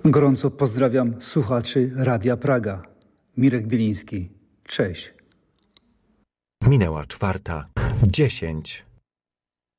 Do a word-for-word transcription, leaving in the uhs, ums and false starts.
Gorąco pozdrawiam słuchaczy Radia Praga. Mirek Biliński. Cześć. Minęła czwarta. Dziesięć.